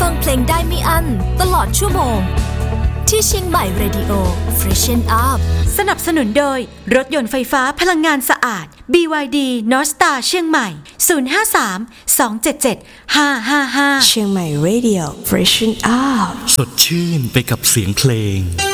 ฟังเพลงได้ไม่อั้นตลอดชั่วโมงที่เชียงใหม่ Radio Freshen Up สนับสนุนโดยรถยนต์ไฟฟ้าพลังงานสะอาด BYD Nostar เชียงใหม่ 053-277-555 เชียงใหม่ Radio Freshen Up สดชื่นไปกับเสียงเพลง